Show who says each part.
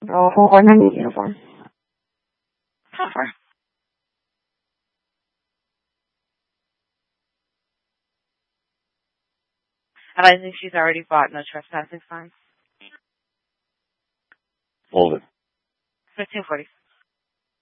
Speaker 1: Rojo con the uniform.
Speaker 2: How far? And I think she's already bought no trespassing sign.
Speaker 3: Hold it.
Speaker 2: 1540.